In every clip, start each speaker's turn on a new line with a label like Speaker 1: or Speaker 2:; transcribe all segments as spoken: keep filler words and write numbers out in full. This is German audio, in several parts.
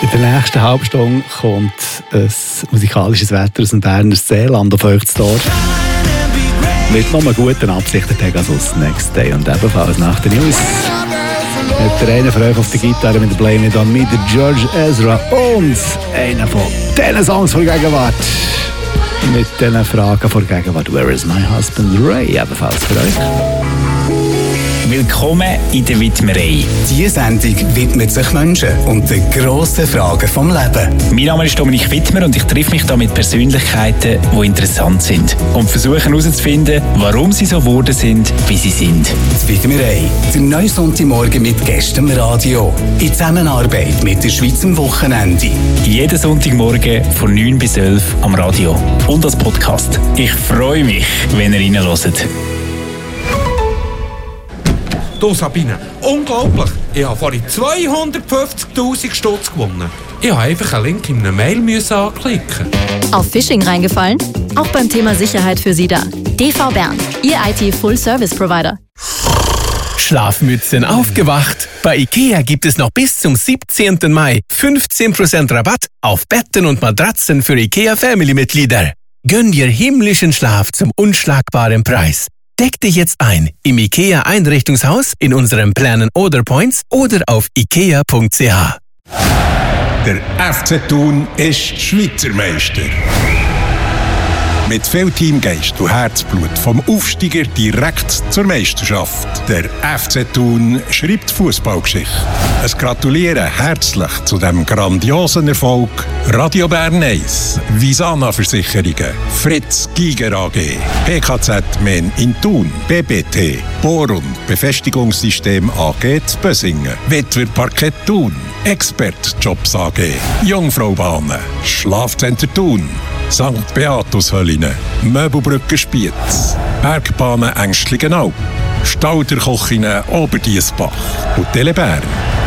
Speaker 1: In der nächsten halben Stunde kommt ein musikalisches Wetter aus dem Berner Seeland auf euch zu Tor. Mit noch guten Absichten Pegasus Next Day und ebenfalls nach den News. Mit der einen von euch auf der Gitarre mit der Blame It On Me, der George Ezra und einer von diesen Songs von Gegenwart. Mit diesen Fragen von Gegenwart. Where is my husband Ray? Ebenfalls für euch.
Speaker 2: Willkommen in der Widmerei.
Speaker 3: Diese Sendung widmet sich Menschen und den grossen Fragen vom Leben.
Speaker 2: Mein Name ist Dominik Wittmer und ich treffe mich hier mit Persönlichkeiten, die interessant sind. Und versuche herauszufinden, warum sie so geworden sind, wie sie sind.
Speaker 3: Die Widmerei. Der neue Sonntagmorgen mit Gästen im Radio. In Zusammenarbeit mit der Schweiz am Wochenende.
Speaker 2: Jeden Sonntagmorgen von neun bis elf am Radio. Und als Podcast. Ich freue mich, wenn ihr reinhört.
Speaker 4: Du Sabine, unglaublich! Ich habe vorhin zweihundertfünfzigtausend Stutz gewonnen. Ich habe einfach einen Link in einer Mail anklicken.
Speaker 5: Auf Phishing reingefallen? Auch beim Thema Sicherheit für Sie da. D V Bern, Ihr I T-Full-Service-Provider.
Speaker 6: Schlafmützen aufgewacht. Bei IKEA gibt es noch bis zum siebzehnten Mai fünfzehn Prozent Rabatt auf Betten und Matratzen für IKEA Family-Mitglieder. Gönn dir himmlischen Schlaf zum unschlagbaren Preis. Deck dich jetzt ein im IKEA Einrichtungshaus, in unseren Plan Order Points oder auf ikea punkt c h.
Speaker 7: Der F C Thun ist Schweizer Meister. Mit viel Teamgeist und Herzblut vom Aufsteiger direkt zur Meisterschaft. Der F C Thun schreibt Fußballgeschichte. Es gratulieren herzlich zu dem grandiosen Erfolg Radio Bern eins, Visana Versicherungen, Fritz Giger A G, P K Z Men in Thun, B B T, Bohr- und Befestigungssystem A G zu Bösingen, Witwer Parkett Thun, Expert Jobs A G, Jungfraubahnen, Schlafcenter Thun, Sankt Beatus Hölline, Möbelbrücke Spiez, Bergbahnen Ängstligenalp, Stauderkochine Oberdiessbach und Telebern.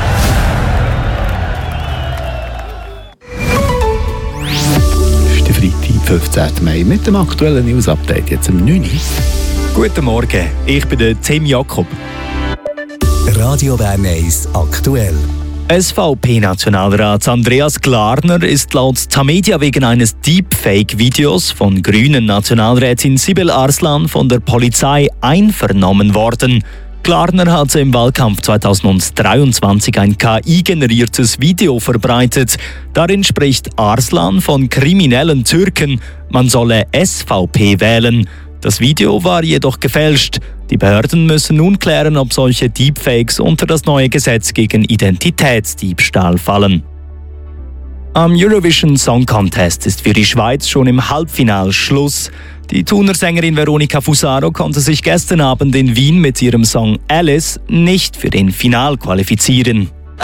Speaker 1: Es ist der Freitag, fünfzehnten Mai, mit dem aktuellen News-Update jetzt um neun Uhr.
Speaker 8: Guten Morgen, ich bin der Tim Jakob.
Speaker 3: Radio Bern eins aktuell.
Speaker 8: S V P-Nationalrat Andreas Glarner ist laut Tamedia wegen eines Deepfake-Videos von grünen Nationalrätin Sibylle Arslan von der Polizei einvernommen worden. Glarner hatte im Wahlkampf zweitausenddreiundzwanzig ein K I-generiertes Video verbreitet. Darin spricht Arslan von kriminellen Türken. Man solle S V P wählen. Das Video war jedoch gefälscht. Die Behörden müssen nun klären, ob solche Deepfakes unter das neue Gesetz gegen Identitätsdiebstahl fallen. Am Eurovision Song Contest ist für die Schweiz schon im Halbfinale Schluss. Die Thuner Sängerin Veronica Fusaro konnte sich gestern Abend in Wien mit ihrem Song Alice nicht für den Final qualifizieren.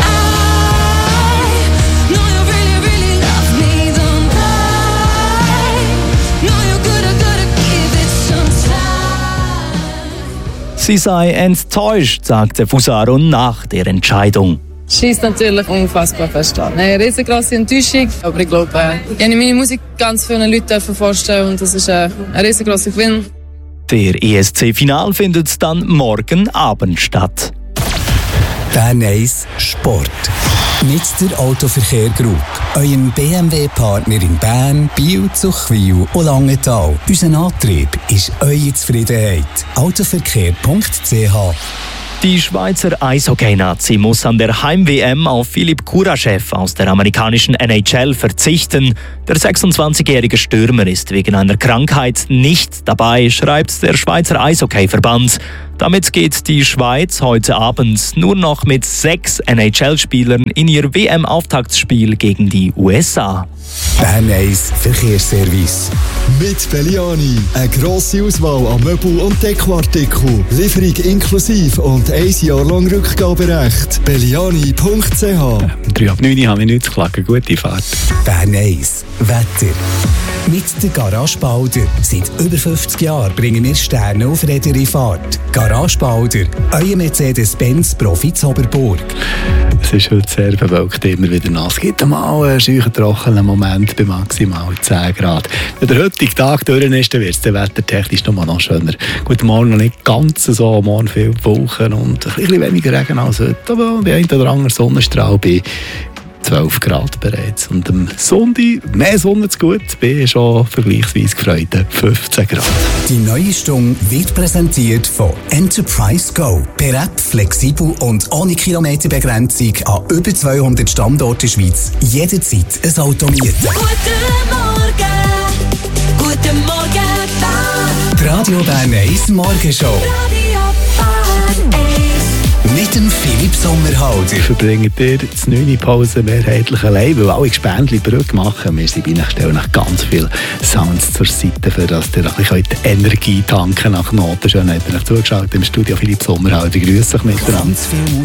Speaker 8: Sie sei enttäuscht, sagte Fusaro nach der Entscheidung.
Speaker 9: Schießt natürlich unfassbar fest an. Eine riesengroße Enttäuschung, aber ich glaube, ich habe meine Musik ganz vielen Leuten vorstellen und das ist ein riesengroßer Gewinn.
Speaker 8: Der E S C-Final findet dann morgen Abend statt.
Speaker 3: Bern eins Sport. Mit der Autoverkehr Group, eurem B M W-Partner in Bern, Biel, Zuchwil und Langenthal. Unser Antrieb ist eure Zufriedenheit. autoverkehr punkt c h.
Speaker 8: Die Schweizer Eishockey-Nazi muss an der Heim-W M auf Philipp Kuraschew aus der amerikanischen N H L verzichten. Der sechsundzwanzigjährige Stürmer ist wegen einer Krankheit nicht dabei, schreibt der Schweizer Eishockey-Verband. Damit geht die Schweiz heute Abend nur noch mit sechs N H L-Spielern in ihr W M-Auftaktspiel gegen die U S A.
Speaker 3: Bern eins Verkehrsservice.
Speaker 10: Mit Belliani. Eine grosse Auswahl an Möbel- und Dekoartikeln. Lieferung inklusive und ein Jahr lang Rückgaberecht. Belliani punkt c h.
Speaker 1: drei ab neun habe ich nichts zu klagen. Gute Fahrt.
Speaker 3: Bern eins Wetter. Mit der Garage Balder. Seit über fünfzig Jahren bringen wir Sterne auf redere Fahrt. Garage Balder. Euer Mercedes-Benz-Profi Zoberburg.
Speaker 1: Es ist heute sehr bewölkt, immer wieder nass. Es gibt einmal einen scheuchen, trockenen Moment bei maximal zehn Grad. Wenn der heutige Tag durch ist, dann wird es wettertechnisch noch mal noch schöner. Gut, morgen noch nicht ganz so, morgen viel Wolken und ein bisschen weniger Regen als heute. Aber bei einem oder anderen Sonnenstrahl bei zwölf Grad bereits. Und am Sonntag mehr Sonne zu gut, bin schon vergleichsweise gefreut, fünfzehn Grad.
Speaker 3: Die neue Stunde wird präsentiert von Enterprise Go. Per App flexibel und ohne Kilometerbegrenzung an über zweihundert Standorten in der Schweiz. Jederzeit ein Auto mieten.
Speaker 11: Guten Morgen, guten Morgen, Bern.
Speaker 3: Die Radio Bern eins Morgenshow.
Speaker 11: Radio Bern eins.
Speaker 3: Mit dem Philipp Sommerhalder.
Speaker 1: Verbringt ihr die neunte Pause mehrheitlich allein, weil alle Gespendli Brücke machen. Wir sind bei euch, stellen euch ganz viele Sounds zur Seite, für dass ihr ein bisschen Energie tanken nach Noten. Schön, habt ihr euch zugeschaut im Studio. Philipp Sommerhalder, grüß euch miteinander.
Speaker 3: Ganz viel